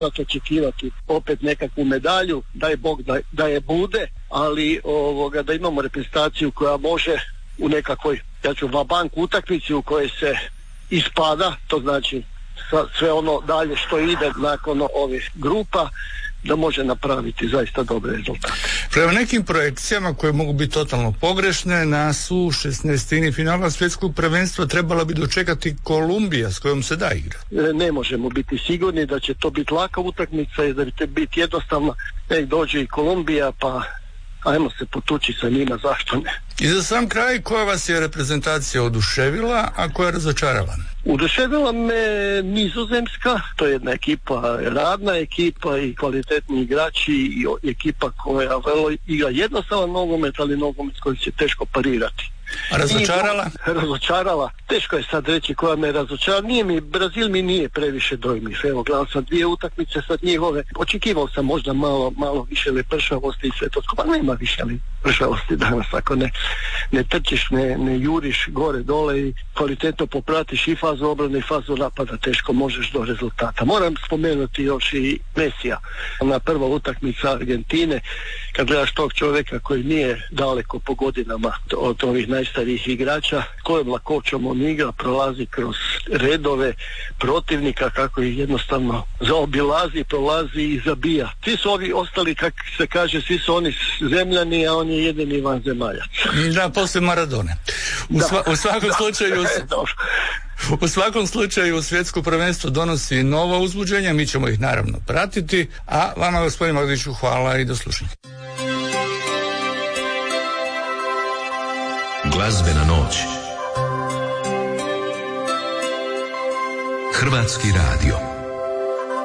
očekivati opet nekakvu medalju, daj Bog da je bude, ali da imamo reprezentaciju koja može u nekakvoj, vabank utakmici u kojoj se ispada, to znači sve ono dalje što ide nakon ovih grupa, da može napraviti zaista dobre rezultate. Prema nekim projekcijama koje mogu biti totalno pogrešne, nas u 16. finala svjetskog prvenstva trebala bi dočekati Kolumbija s kojom se da igra. Ne možemo biti sigurni da će to biti laka utakmica i da će biti jednostavno. Dođe i Kolumbija, pa ajmo se potući sa njima, zašto ne. I za sam kraj, koja vas je reprezentacija oduševila, a koja razočarala? Oduševila me Nizozemska, to je jedna ekipa, radna ekipa i kvalitetni igrači i ekipa koja igra jednostavan nogomet, ali nogomet koji će teško parirati. A razočarala? Razočarala. Teško je sad reći koja me razočarala. Brazil mi nije previše dojmljiv. Evo, gledao sam 2 utakmice sad njihove. Očekivao sam možda malo više lepršavosti i sve to. Pa nema više lepršavosti danas. Ako ne trčiš, ne juriš gore dole i kvalitetno popratiš i fazu obrane i fazu napada, teško možeš do rezultata. Moram spomenuti još i Mesija. Na prva utakmica Argentine, kad gledaš tog čovjeka koji nije daleko po godinama od ovih najstarijih igrača, kojom lakoćom on igra, prolazi kroz redove protivnika, kako ih jednostavno zaobilazi, prolazi i zabija. Svi su ovi ostali, kako se kaže, svi su oni zemljani, a on je jedini vanzemaljac. Da, poslije Maradone. U svakom slučaju... U svakom slučaju svjetsko prvenstvo donosi nova uzbuđenja, mi ćemo ih naravno pratiti, a vama, gospodin Magdiću, hvala i do slušanja. Glazbena noć. Hrvatski radio.